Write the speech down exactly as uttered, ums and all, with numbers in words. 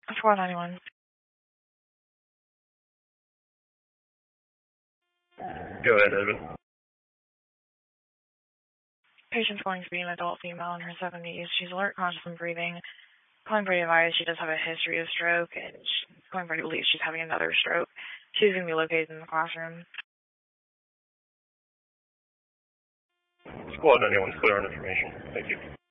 four ninety-one. Go ahead, Edmund. Patient's going to be an adult female in her seventies. She's alert, conscious, and breathing. Calling for advice. She does have a history of stroke, and she's going for to believe she's having another stroke. She's going to be located in the classroom. Squad ninety-one, clear on information. Thank you.